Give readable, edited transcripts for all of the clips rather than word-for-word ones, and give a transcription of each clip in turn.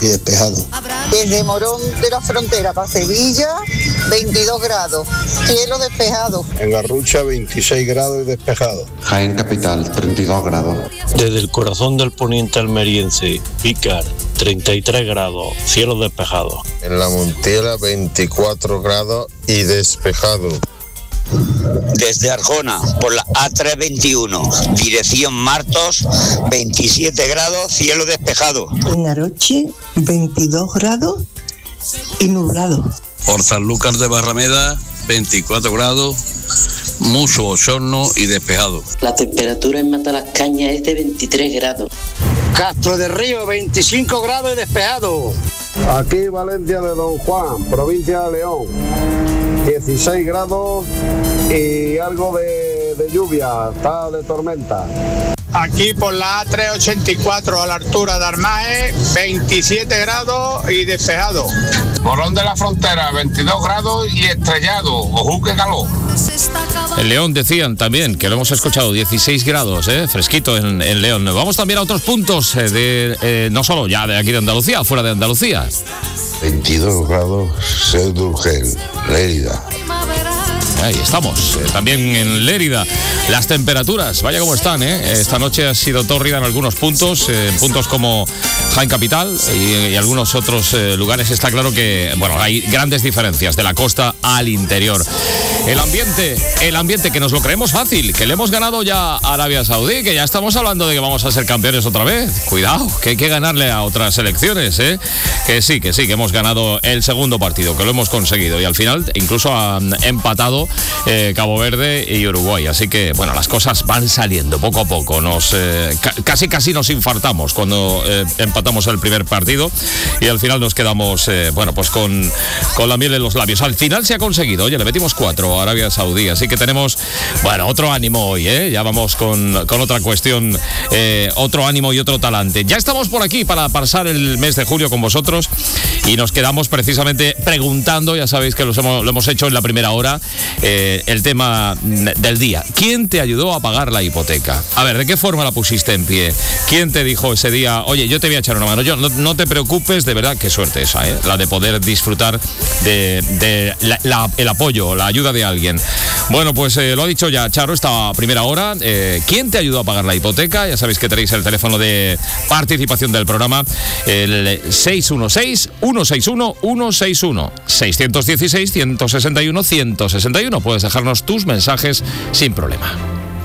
y despejado. Desde Morón de la Frontera para Sevilla, 22 grados, cielo despejado. En Garrucha, 26 grados y despejado. Jaén Capital, 32 grados. Desde el corazón del poniente almeriense, Pícar, 33 grados, cielo despejado. En La Montiela, 24 grados y despejado. Desde Arjona, por la A321, dirección Martos, 27 grados, cielo despejado. En Aroche, 22 grados y nublado. Por Sanlúcar de Barrameda, 24 grados, mucho bochorno y despejado. La temperatura en Matalascaña es de 23 grados. Castro de Río, 25 grados y despejado. Aquí Valencia de Don Juan, provincia de León, 16 grados y algo de lluvia, está de tormenta. Aquí por la A384 a la altura de Armae, 27 grados y despejado. Morón de la Frontera, 22 grados y estrellado. Ojú, qué calor. En León decían también, que lo hemos escuchado, 16 grados, fresquito en León. Vamos también a otros puntos, no solo ya de aquí de Andalucía, fuera de Andalucía. 22 grados, Seu d'Urgell, Lérida. Ahí estamos, también en Lérida. Las temperaturas, vaya como están, Esta noche ha sido tórrida en algunos puntos, puntos como Jaén Capital y algunos otros lugares. Está claro que, bueno, hay grandes diferencias de la costa al interior. El ambiente que nos lo creemos fácil, que le hemos ganado ya a Arabia Saudí, que ya estamos hablando de que vamos a ser campeones otra vez. Cuidado, que hay que ganarle a otras selecciones, Que sí, que hemos ganado el segundo partido, que lo hemos conseguido y al final incluso han empatado Cabo Verde y Uruguay. Así que, bueno, las cosas van saliendo poco a poco. Casi nos infartamos cuando empatamos el primer partido y al final nos quedamos, pues con la miel en los labios. Al final se ha conseguido. Oye, le metimos 4 a Arabia Saudí, así que tenemos, bueno, otro ánimo hoy, Ya vamos con otra cuestión, otro ánimo y otro talante. Ya estamos por aquí para pasar el mes de julio con vosotros y nos quedamos precisamente preguntando, ya sabéis que lo hemos hecho en la primera hora, el tema del día. ¿Quién te ayudó a pagar la hipoteca? A ver, ¿de qué forma la pusiste en pie? ¿Quién te dijo ese día, oye, yo te voy a echar una mano? No te preocupes, de verdad, qué suerte esa, la de poder disfrutar de el apoyo, la ayuda de alguien. Bueno, pues lo ha dicho ya Charo esta primera hora. ¿Quién te ayudó a pagar la hipoteca? Ya sabéis que tenéis el teléfono de participación del programa, el 616-161-161, 616-161-161. Puedes dejarnos tus mensajes sin problema.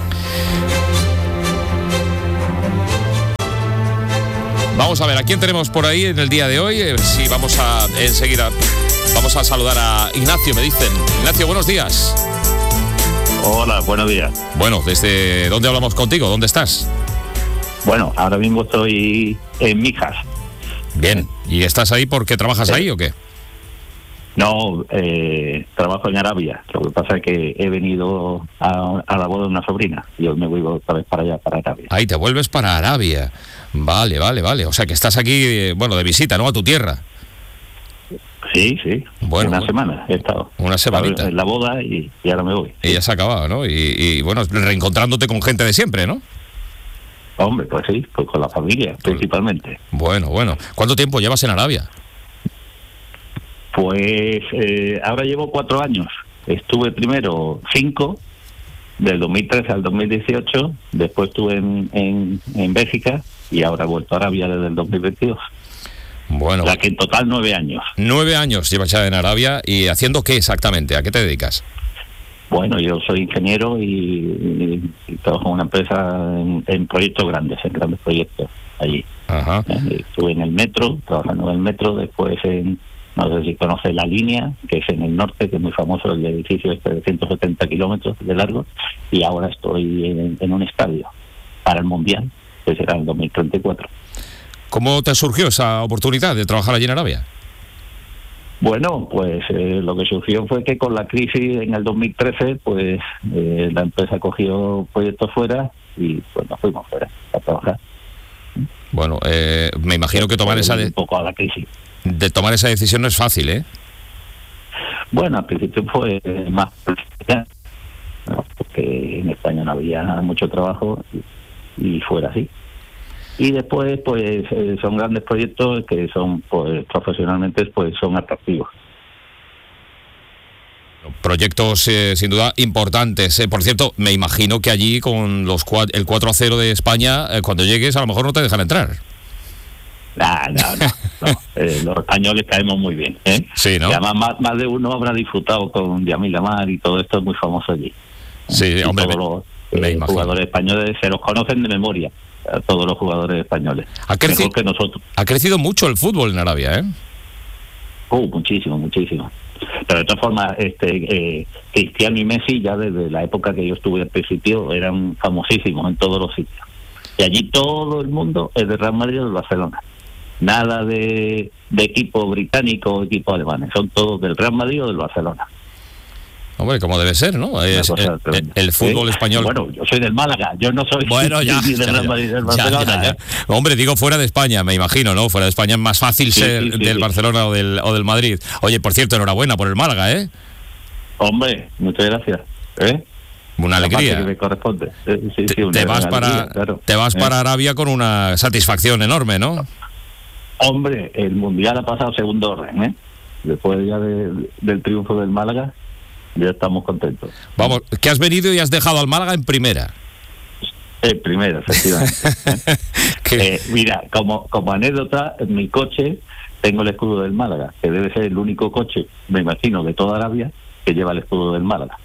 Vamos a ver, ¿a quién tenemos por ahí en el día de hoy? Sí, vamos a saludar a Ignacio, me dicen. Ignacio, buenos días. Hola, buenos días. Bueno, ¿desde dónde hablamos contigo? ¿Dónde estás? Bueno, ahora mismo estoy en Mijas. Bien, ¿y estás ahí porque trabajas ahí o qué? No, trabajo en Arabia. Lo que pasa es que he venido a la boda de una sobrina y hoy me voy otra vez para allá, para Arabia. Ahí te vuelves para Arabia. Vale. O sea que estás aquí, de visita, ¿no? A tu tierra. Sí. Bueno, una semana he estado. Una semanita. En la boda y ahora me voy. Y ya se ha acabado, ¿no? Y bueno, reencontrándote con gente de siempre, ¿no? Hombre, pues sí, pues con la familia, principalmente. Bueno. ¿Cuánto tiempo llevas en Arabia? Pues ahora llevo 4 años. Estuve primero 5, del 2013 al 2018. Después estuve en Bélgica y ahora he vuelto a Arabia desde el 2022. Bueno. O sea que en total 9 años. 9 años llevas ya en Arabia. ¿Y haciendo qué exactamente? ¿A qué te dedicas? Bueno, yo soy ingeniero y trabajo en una empresa en proyectos grandes, en grandes proyectos allí. Ajá. Estuve en el metro, trabajando en el metro, después no sé si conoces La Línea, que es en el norte, que es muy famoso, el edificio este de 170 kilómetros de largo, y ahora estoy en un estadio para el Mundial, que será en 2034. ¿Cómo te surgió esa oportunidad de trabajar allí en Arabia? Bueno, pues lo que surgió fue que con la crisis en el 2013, pues la empresa cogió proyectos fuera y pues nos fuimos fuera a trabajar. Bueno, me imagino que tomar un poco a la crisis. De tomar esa decisión no es fácil, ¿eh? Bueno, al principio fue más porque en España no había mucho trabajo y fuera así. Y después, pues, son grandes proyectos que son, pues, profesionalmente, pues, son atractivos. Proyectos sin duda importantes. Por cierto, me imagino que allí con el 4-0 de España, cuando llegues a lo mejor no te dejan entrar. No. Los españoles caemos muy bien, ¿eh? Sí, ¿no? Y además más de uno habrá disfrutado con Yamil Amar y todo esto es muy famoso allí. Sí, hombre, todos los jugadores españoles se los conocen de memoria, a todos los jugadores españoles. Mejor que nosotros. Ha crecido mucho el fútbol en Arabia, ¿eh? Muchísimo. Pero de todas formas, Cristiano y Messi ya desde la época que yo estuve al principio eran famosísimos en todos los sitios. Y allí todo el mundo es de Real Madrid o del Barcelona. Nada de equipo británico o equipo alemán. Son todos del Real Madrid o del Barcelona. Hombre, como debe ser, ¿no? El fútbol español. Bueno, yo soy del Málaga, yo no soy ni del Real Madrid del Barcelona. Ya. Hombre, digo fuera de España, me imagino, ¿no? Fuera de España es más fácil ser del Barcelona o del Madrid. Oye, por cierto, enhorabuena por el Málaga, ¿eh? Hombre, muchas gracias. Una alegría. Que me corresponde. Te vas para Arabia con una satisfacción enorme, ¿no? Hombre, el Mundial ha pasado segundo orden, ¿eh? Después ya del triunfo del Málaga, ya estamos contentos. Vamos, que has venido y has dejado al Málaga en primera. En primera, efectivamente. Mira, como anécdota, en mi coche tengo el escudo del Málaga, que debe ser el único coche, me imagino, de toda Arabia que lleva el escudo del Málaga.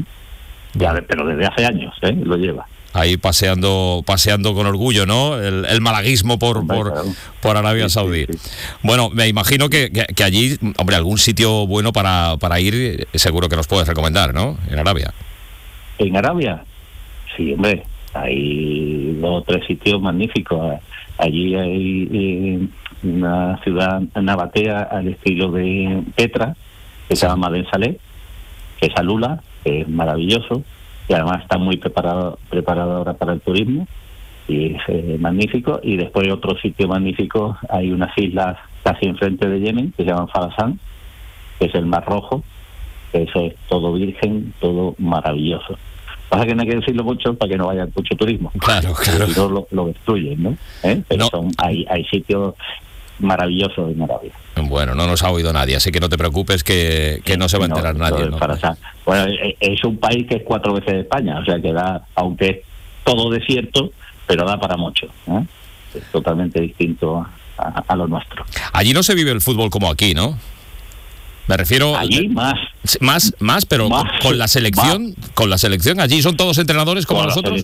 Pero desde hace años, lo lleva. Ahí paseando con orgullo, ¿no? El malaguismo por Arabia Saudí. Sí. Bueno, me imagino que allí, hombre, algún sitio bueno para ir, seguro que nos puedes recomendar, ¿no? En Arabia. ¿En Arabia? Sí, hombre, hay 2 o 3 sitios magníficos. Allí hay una ciudad nabatea al estilo de Petra, que se llama Meden Saleh, que es Alula, que es maravilloso. Y además está muy preparado ahora para el turismo y es magnífico. Y después otro sitio magnífico, hay unas islas casi enfrente de Yemen que se llaman Farasán, que es el Mar Rojo. Eso es todo virgen, todo maravilloso. Pasa que no hay que decirlo mucho para que no vaya mucho turismo. Claro. Si no lo destruyen, ¿no? Pero hay sitios maravillosos en Arabia. Bueno, no nos ha oído nadie, así que no te preocupes que no se va a enterar nadie, ¿no? Bueno, es un país que es 4 veces España, o sea que da, aunque es todo desierto, pero da para mucho, ¿eh? Es totalmente distinto a lo nuestro. Allí no se vive el fútbol como aquí, ¿no? Me refiero... Allí más, pero con la selección, allí son todos entrenadores como nosotros.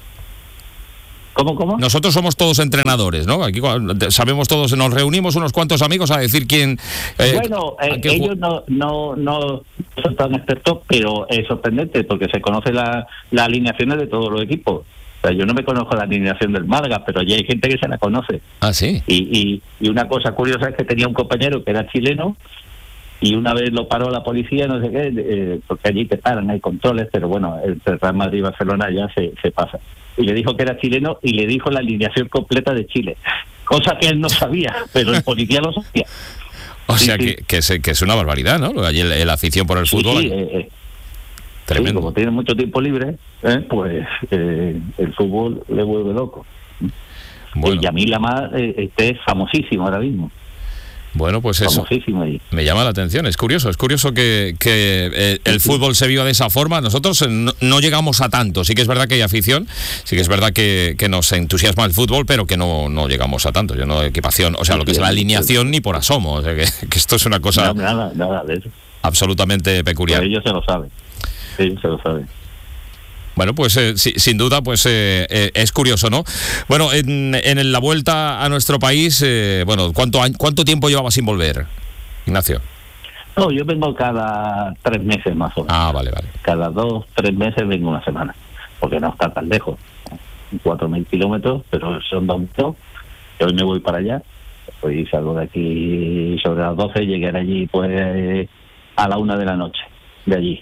¿Cómo? Nosotros somos todos entrenadores, ¿no? Aquí sabemos todos, nos reunimos unos cuantos amigos a decir quién... ellos no son tan expertos, pero es sorprendente porque se conoce las alineaciones de todos los equipos. O sea, yo no me conozco la alineación del Málaga, pero allí hay gente que se la conoce. Ah, sí. Y una cosa curiosa es que tenía un compañero que era chileno y una vez lo paró la policía, no sé qué, porque allí te paran, hay controles, pero bueno, entre Real Madrid y Barcelona ya se pasa. Y le dijo que era chileno y le dijo la alineación completa de Chile, cosa que él no sabía, pero el policía lo sabía. O sea, que es una barbaridad, ¿no? Allí la afición por el fútbol. Tremendo. Como tiene mucho tiempo libre, pues el fútbol le vuelve loco. Bueno. Y Yamil Amar es famosísimo ahora mismo. Bueno, pues eso me llama la atención. Es curioso que el fútbol se viva de esa forma. Nosotros no llegamos a tanto. Sí que es verdad que hay afición, sí que es verdad que nos entusiasma el fútbol, pero que no llegamos a tanto. Yo no equipación, o sea, lo que es la alineación ni por asomo. O sea, que esto es una cosa nada de eso. Absolutamente peculiar. Pero ellos se lo saben. Bueno, pues sin duda, pues es curioso, ¿no? Bueno, en la vuelta a nuestro país, ¿cuánto tiempo llevabas sin volver, Ignacio? No, yo vengo cada 3 meses más o menos. Ah, vale. Cada 2-3 meses vengo una semana, porque no está tan lejos. 4.000 kilómetros, pero son 2 meses. Hoy me voy para allá. Hoy salgo de aquí sobre las 12, llegaré allí pues a la 1 de la noche, de allí.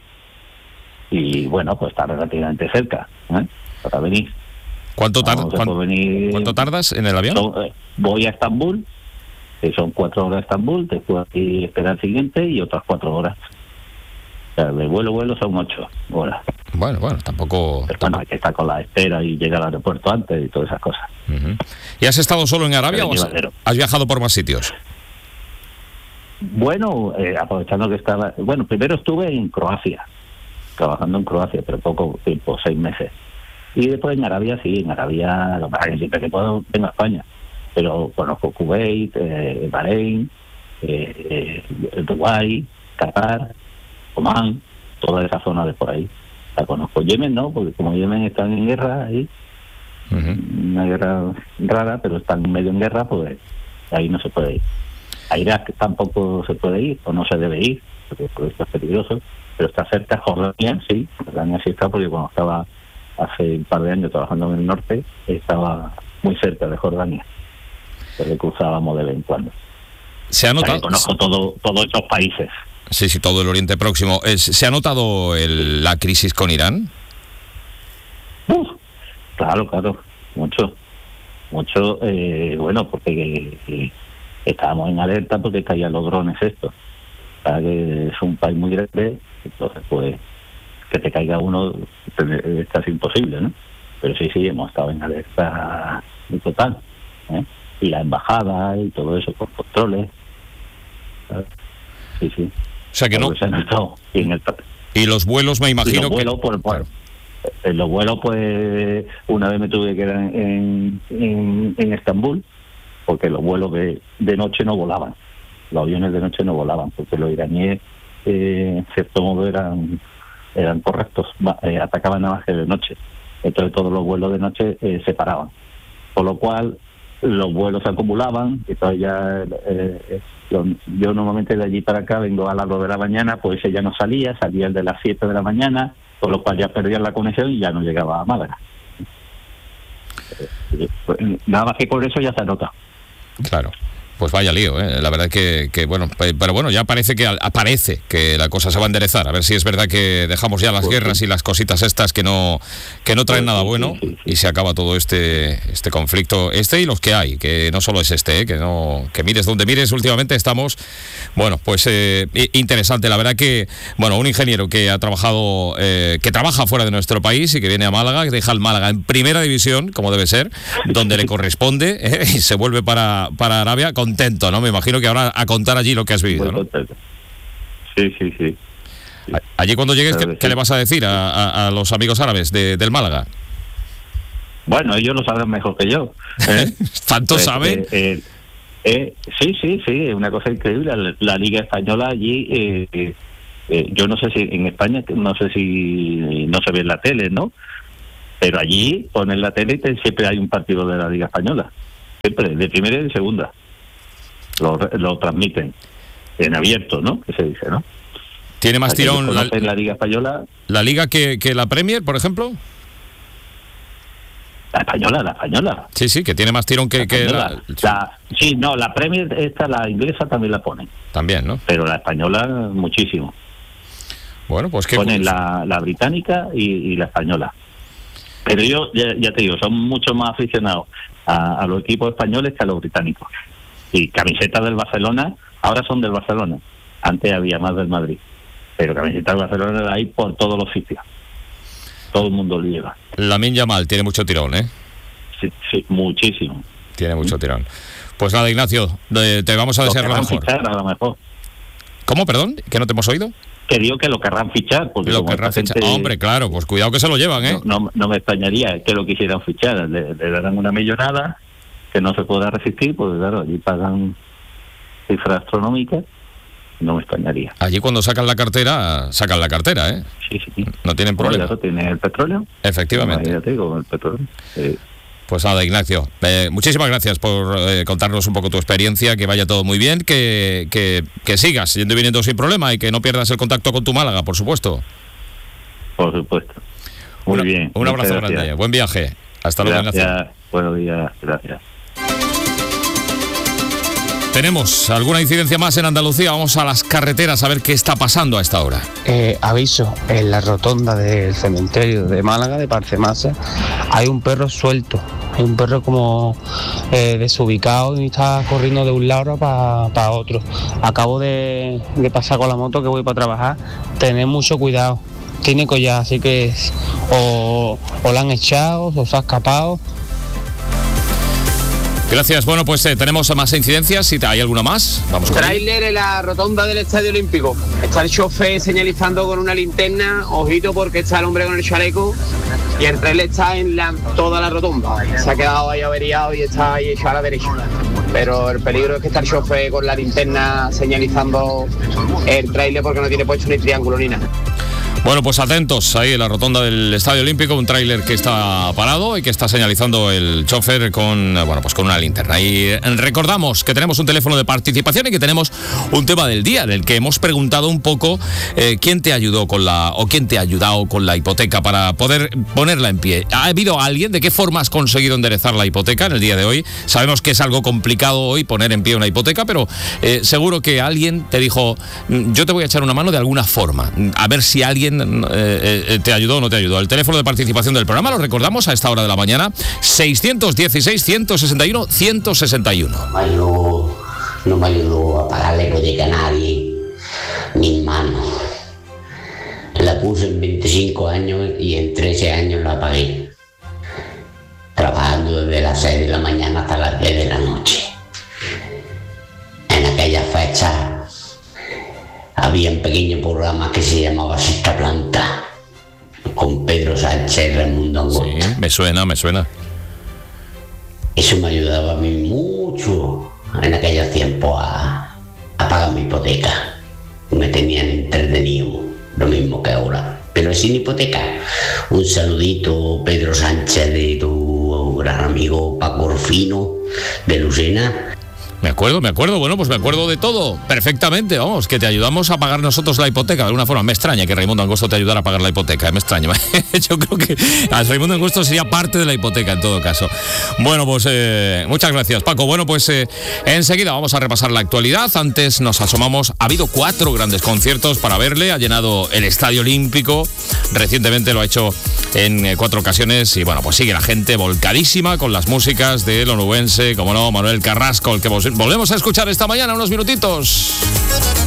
Y bueno, pues está relativamente cerca, para venir. ¿Cuánto tardas en el avión? Voy a Estambul, que son 4 horas a Estambul, después aquí esperar el siguiente y otras 4 horas. O sea, de vuelo son 8 horas. Bueno, tampoco... Pero bueno, hay que estar con la espera y llegar al aeropuerto antes y todas esas cosas. Uh-huh. ¿Y has estado solo en Arabia o has viajado por más sitios? Bueno, aprovechando que estaba... Bueno, primero estuve en Croacia, trabajando en Croacia, pero poco tiempo, 6 meses. Y después en Arabia, sí, lo que pasa es que siempre que puedo vengo a España. Pero conozco Kuwait, Bahrein, Dubái, Qatar, Omán, toda esa zona de por ahí. La conozco. Yemen no, porque como Yemen están en guerra ahí, una guerra rara, pero están medio en guerra, pues ahí no se puede ir. A Irak tampoco se puede ir, o no se debe ir, porque esto es peligroso, pero está cerca. Jordania sí está, porque cuando estaba hace un par de años trabajando en el norte, estaba muy cerca de Jordania, pero cruzábamos de vez en cuando. ¿Se ha notado? Conozco todos esos países. Sí, todo el Oriente Próximo. ¿Se ha notado la crisis con Irán? Claro, mucho. Bueno, porque estábamos en alerta porque caían los drones estos. Para que es un país muy grande, entonces pues que te caiga uno es casi imposible, ¿no? Pero sí, hemos estado en alerta muy total, ¿eh? Y la embajada y todo eso con controles. Sí. O sea que no. Y los vuelos, me imagino. En los vuelos, pues, una vez me tuve que ir en Estambul, porque los vuelos de noche no volaban. Los aviones de noche no volaban, porque los iraníes, en cierto modo, eran correctos, atacaban nada más que de noche. Entonces todos los vuelos de noche se paraban. Por lo cual, los vuelos se acumulaban, y entonces ya... yo normalmente de allí para acá vengo a las 2 de la mañana, pues ese ya no salía el de las 7 de la mañana, con lo cual ya perdían la conexión y ya no llegaba a Málaga. Nada más que por eso ya se anota. Claro. Pues vaya lío, la verdad que bueno, pero bueno, ya parece que la cosa se va a enderezar, a ver si es verdad que dejamos ya las guerras y las cositas estas que no traen nada bueno, y se acaba todo este conflicto, y los que hay, que no solo es que mires donde mires, últimamente estamos, bueno, pues interesante, la verdad que, bueno, un ingeniero que ha trabajado, que trabaja fuera de nuestro país y que viene a Málaga, que deja el Málaga en primera división, como debe ser, donde le corresponde, y se vuelve para Arabia contento, ¿no? Me imagino que ahora a contar allí lo que has vivido, ¿no? Sí. Allí cuando llegues, ¿qué le vas a decir a los amigos árabes del Málaga? Bueno, ellos lo sabrán mejor que yo. ¿Tanto saben? Sí, es una cosa increíble. La Liga Española allí, yo no sé si en España, no sé si no se ve en la tele, ¿no? Pero allí ponen la tele y siempre hay un partido de la Liga Española. Siempre, de primera y de segunda. Lo transmiten en abierto, ¿no? Que se dice, ¿no? ¿Tiene más tirón la Liga Española? ¿La Liga que la Premier, por ejemplo? La española. Sí, que tiene más tirón que la Premier, la inglesa también la ponen. También, ¿no? Pero la española, muchísimo. Bueno, pues que ponen la británica y la española. Pero yo, ya te digo, son mucho más aficionados a los equipos españoles que a los británicos. Y camisetas del Barcelona, ahora son del Barcelona. Antes había más del Madrid. Pero camisetas del Barcelona la hay por todos los sitios. Todo el mundo lo lleva. Lamine Yamal tiene mucho tirón, ¿eh? Sí, muchísimo. Tiene mucho tirón. Pues nada, Ignacio, te vamos a desear lo mejor. Fichar, a lo mejor. ¿Cómo, perdón? ¿Que no te hemos oído? Que digo que lo querrán fichar. Porque lo querrán fichar. Hombre, claro, pues cuidado que se lo llevan, ¿eh? No me extrañaría que lo quisieran fichar. Le darán una millonada que no se podrá resistir, porque claro, allí pagan cifras astronómicas. No me extrañaría. Allí cuando sacan la cartera, ¿eh? Sí. No tienen problema. Claro, tiene el petróleo. Efectivamente. Imagínate con el petróleo. Pues nada, Ignacio, muchísimas gracias por contarnos un poco tu experiencia, que vaya todo muy bien, que sigas yendo y viniendo sin problema y que no pierdas el contacto con tu Málaga, por supuesto. Por supuesto. Muy bien. Un abrazo grande. Buen viaje. Hasta luego, Ignacio. Buenos días. Gracias. Tenemos alguna incidencia más en Andalucía. Vamos a las carreteras a ver qué está pasando a esta hora. Aviso, en la rotonda del cementerio de Málaga, de Parcemasa, hay un perro suelto. Hay un perro como desubicado y está corriendo de un lado para otro. Acabo de pasar con la moto que voy para trabajar. Tened mucho cuidado. Tiene collar, así que o la han echado o se ha escapado. Gracias. Bueno, pues tenemos más incidencias. Si hay alguna más, vamos con tráiler en la rotonda del Estadio Olímpico. Está el chofer señalizando con una linterna. Ojito porque está el hombre con el chaleco. Y el tráiler está en toda la rotonda. Se ha quedado ahí averiado y está ahí hecho a la derecha. Pero el peligro es que está el chofer con la linterna señalizando el tráiler porque no tiene puesto ni triángulo ni nada. Bueno, pues atentos, ahí en la rotonda del Estadio Olímpico, un tráiler que está parado y que está señalizando el chofer con una linterna. Y recordamos que tenemos un teléfono de participación y que tenemos un tema del día en el que hemos preguntado un poco quién te ayudó quién te ha ayudado con la hipoteca para poder ponerla en pie. ¿Ha habido alguien? ¿De qué forma has conseguido enderezar la hipoteca en el día de hoy? Sabemos que es algo complicado hoy poner en pie una hipoteca, pero seguro que alguien te dijo, yo te voy a echar una mano de alguna forma. A ver si alguien te ayudó o no te ayudó. El teléfono de participación del programa lo recordamos a esta hora de la mañana, 616-161-161. No me ayudó a pagar la hipoteca a nadie, mi hermano. La puse en 25 años y en 13 años la pagué, trabajando desde las 6 de la mañana hasta las 10 de la noche. En aquella fecha había un pequeño programa que se llamaba Sexta Planta, con Pedro Sánchez y Raimundo Angosto. Sí, me suena. Eso me ayudaba a mí mucho en aquellos tiempos a pagar mi hipoteca. Me tenían entretenido, lo mismo que ahora, pero sin hipoteca. Un saludito, Pedro Sánchez, de tu gran amigo Paco Orfino, de Lucena. Me acuerdo, bueno, pues me acuerdo de todo, perfectamente, vamos, que te ayudamos a pagar nosotros la hipoteca, de alguna forma. Me extraña que Raimundo Angosto te ayudara a pagar la hipoteca, me extraña. Yo creo que a Raimundo Angosto sería parte de la hipoteca en todo caso. Bueno, pues muchas gracias, Paco. Bueno, pues enseguida vamos a repasar la actualidad. Antes nos asomamos, ha habido 4 grandes conciertos para verle, ha llenado el Estadio Olímpico, recientemente lo ha hecho en 4 ocasiones y bueno, pues sigue la gente volcadísima con las músicas del onubense, como no, Manuel Carrasco, el que volvemos a escuchar esta mañana, unos minutitos.